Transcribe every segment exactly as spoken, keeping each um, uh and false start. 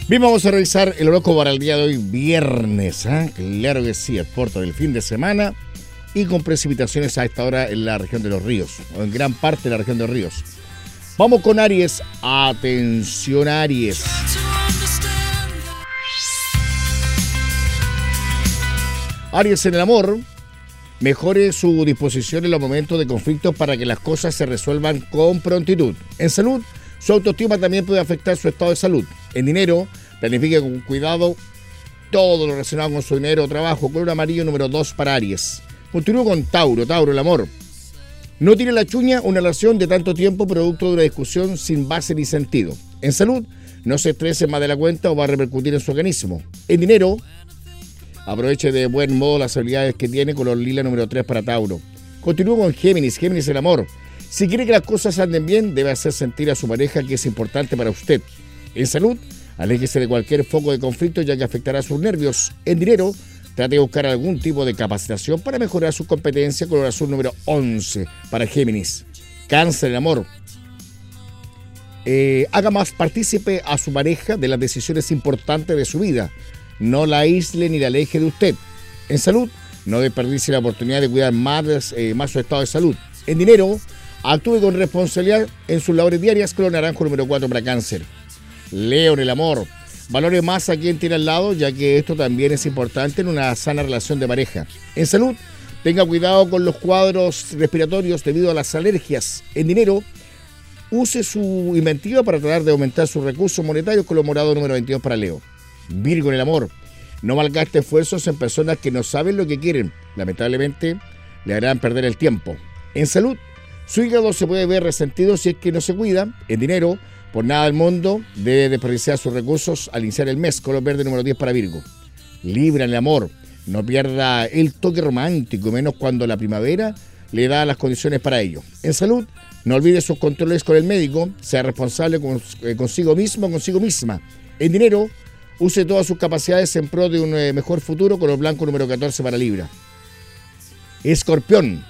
Bien, vamos a revisar el horóscopo para el día de hoy, viernes. ¿eh? Claro que sí, el puerto del fin de semana y con precipitaciones a esta hora en la región de los ríos, o en gran parte de la región de los ríos. Vamos con Aries. Atención, Aries. Aries, en el amor, mejore su disposición en los momentos de conflicto para que las cosas se resuelvan con prontitud. En salud, su autoestima también puede afectar su estado de salud. En dinero, planifique con cuidado todo lo relacionado con su dinero o trabajo. Color amarillo número dos para Aries. Continúo con Tauro. Tauro, el amor. No tire la chuña una relación de tanto tiempo producto de una discusión sin base ni sentido. En salud, no se estrese más de la cuenta o va a repercutir en su organismo. En dinero, aproveche de buen modo las habilidades que tiene. Color lila número tres para Tauro. Continúo con Géminis. Géminis, el amor. Si quiere que las cosas anden bien, debe hacer sentir a su pareja que es importante para usted. En salud, aléjese de cualquier foco de conflicto ya que afectará sus nervios. En dinero, trate de buscar algún tipo de capacitación para mejorar su competencia. Color azul número once para Géminis. Cáncer, el amor. Eh, haga más partícipe a su pareja de las decisiones importantes de su vida. No la aísle ni la aleje de usted. En salud, no desperdicie la oportunidad de cuidar más, eh, más su estado de salud. En dinero, actúe con responsabilidad en sus labores diarias. Color naranjo número cuatro para Cáncer. Leo, en el amor. Valore más a quien tiene al lado, ya que esto también es importante en una sana relación de pareja. En salud, tenga cuidado con los cuadros respiratorios debido a las alergias. En dinero, use su inventiva para tratar de aumentar sus recursos monetarios. Color morado número veintidós para Leo. Virgo, en el amor. No malgaste esfuerzos en personas que no saben lo que quieren. Lamentablemente, le harán perder el tiempo. En salud, su hígado se puede ver resentido si es que no se cuida. En dinero, por nada del mundo debe desperdiciar sus recursos al iniciar el mes. Color verde número diez para Virgo. Libra, en el amor. No pierda el toque romántico, menos cuando la primavera le da las condiciones para ello. En salud, no olvide sus controles con el médico. Sea responsable con, eh, consigo mismo, consigo misma. En dinero, use todas sus capacidades en pro de un eh, mejor futuro. Color blanco número catorce para Libra. Escorpión.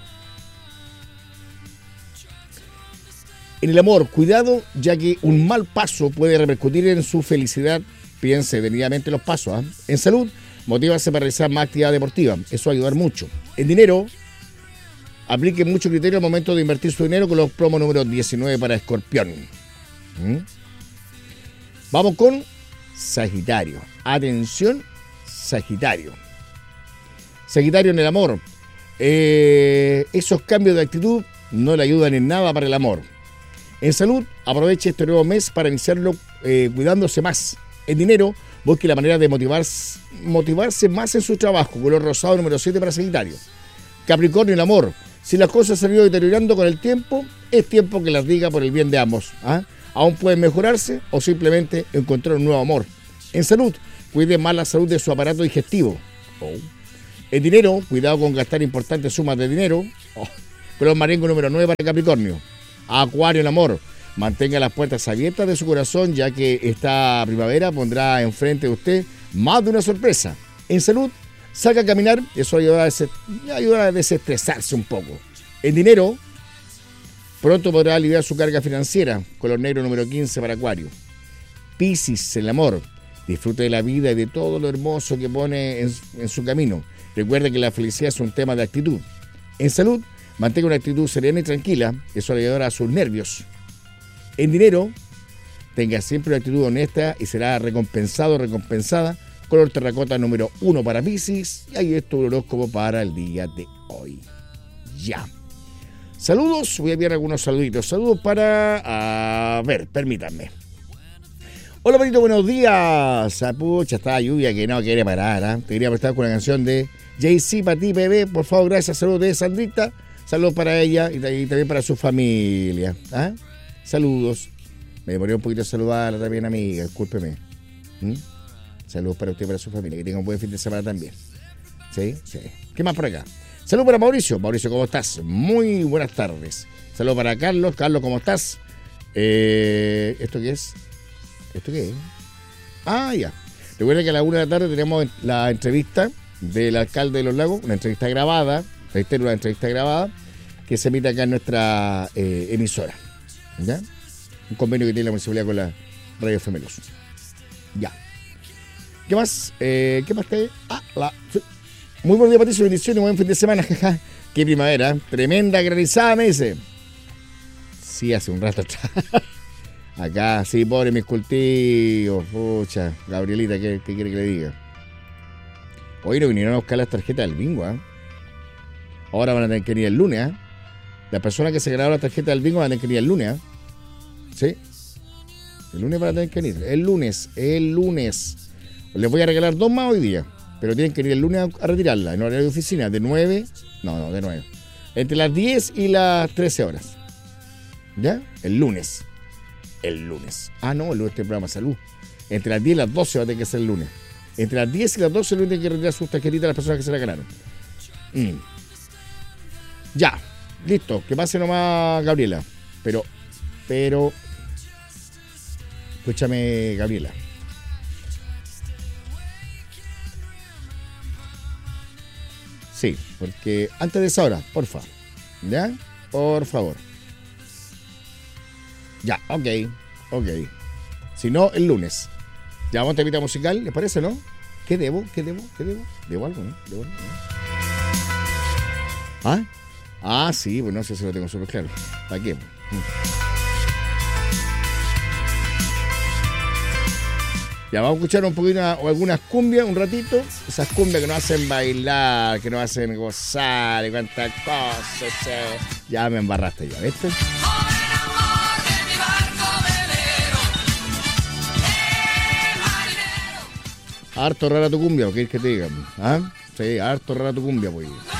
En el amor, cuidado, ya que un mal paso puede repercutir en su felicidad. Piense detenidamente los pasos. ¿eh? En salud, motívase para realizar más actividad deportiva. Eso va a ayudar mucho. En dinero, aplique mucho criterio al momento de invertir su dinero. Con los promos número diecinueve para Escorpión. ¿Mm? Vamos con Sagitario. Atención, Sagitario. Sagitario, en el amor. Eh, esos cambios de actitud no le ayudan en nada para el amor. En salud, aproveche este nuevo mes para iniciarlo eh, cuidándose más. En dinero, busque la manera de motivarse, motivarse más en su trabajo. Color rosado número siete para Sagitario. Capricornio, el amor. Si las cosas se han ido deteriorando con el tiempo, es tiempo que las diga por el bien de ambos. ¿ah? Aún pueden mejorarse o simplemente encontrar un nuevo amor. En salud, cuide más la salud de su aparato digestivo. Oh. En dinero, cuidado con gastar importantes sumas de dinero. Oh. Color marengo número nueve para Capricornio. Acuario, el amor. Mantenga las puertas abiertas de su corazón, ya que esta primavera pondrá enfrente de usted más de una sorpresa. En salud, salga a caminar, eso ayudará a, des- ayudará a desestresarse un poco. En dinero, pronto podrá aliviar su carga financiera. Color negro número quince para Acuario. Piscis, el amor. Disfrute de la vida y de todo lo hermoso que pone en, en su camino. Recuerde que la felicidad es un tema de actitud. En salud, mantenga una actitud serena y tranquila, eso le ayudará a sus nervios. En dinero, tenga siempre una actitud honesta y será recompensado o recompensada. Color terracota número uno para Piscis. Y ahí es tu horóscopo para el día de hoy. Ya. Saludos, voy a enviar algunos saluditos. Saludos para... A ver, permítanme. Hola, Patito, buenos días. Pucha, está la lluvia que no quiere parar. ¿eh? Te quería prestar con una canción de Jay-Z para ti, bebé. Por favor, gracias. Saludos de Sandrita. Saludos para ella y también para su familia. ¿Ah? Saludos. Me demoré un poquito de saludar también, amiga. Discúlpeme. ¿Mm? Saludos para usted y para su familia. Que tenga un buen fin de semana también. ¿Sí? Sí. ¿Qué más por acá? Saludos para Mauricio. Mauricio, ¿cómo estás? Muy buenas tardes. Saludos para Carlos. Carlos, ¿cómo estás? Eh, ¿Esto qué es? ¿Esto qué es? Ah, ya. Recuerda que a la una de la tarde tenemos la entrevista del alcalde de Los Lagos. Una entrevista grabada. Reitero, una entrevista grabada que se emite acá en nuestra eh, emisora. ¿Ya? Un convenio que tiene la municipalidad con la Radio Femelos. Ya. ¿Qué más? Eh, ¿Qué más te? Ah, la... Muy buen día, Patricio. Bendiciones, buen fin de semana. Jaja. Qué primavera. Tremenda granizada, me dice. Sí, hace un rato atrás. Acá, sí, pobre mis cultivos. Pucha, Gabrielita, ¿qué, ¿qué quiere que le diga? Hoy no vinieron a buscar las tarjetas del bingo, ¿eh? Ahora van a tener que venir el lunes, ¿eh? Las personas que se grabaron la tarjeta del bingo van a tener que venir el lunes, ¿eh? Sí. El lunes van a tener que venir. El lunes, el lunes. Les voy a regalar dos más hoy día. Pero tienen que venir el lunes a, a retirarla. En horario de oficina, de nueve. No, no, de nueve. Entre las diez y las trece horas. ¿Ya? El lunes. El lunes. Ah, no, el lunes es el programa de salud. Entre las diez y las doce va a tener que ser el lunes. Entre las diez y las doce el lunes tienen que retirar sus tarjetitas a las personas que se la ganaron. Mm. Ya. Listo. Que pase nomás, Gabriela. Pero, pero... Escúchame, Gabriela. Sí, porque antes de esa hora, porfa. ¿Ya? Por favor. Ya, ok, ok. Si no, el lunes. Ya vamos a temita musical, ¿les parece, no? ¿Qué debo? ¿Qué debo? ¿Qué debo? ¿Debo algo, no? ¿Debo algo, no? ¿Ah? Ah, sí, bueno, eso sí lo tengo súper claro. ¿Para qué? Mm. Ya vamos a escuchar un poquito o algunas cumbias, un ratito. Esas cumbias que nos hacen bailar, que nos hacen gozar y cuantas cosas. Eh. Ya me embarraste ya, ¿viste? Harto rara tu cumbia, ¿o qué es que te digan? ¿Ah? Sí, harto rara tu cumbia, pues.